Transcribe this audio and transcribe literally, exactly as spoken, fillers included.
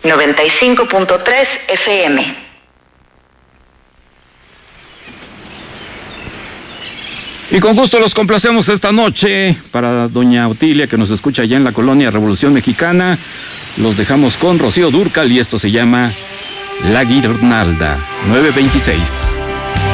noventa y cinco punto tres F M. Y con gusto los complacemos esta noche para doña Otilia, que nos escucha allá en la colonia Revolución Mexicana. Los dejamos con Rocío Dúrcal y esto se llama La Guirnalda, nueve veintiséis.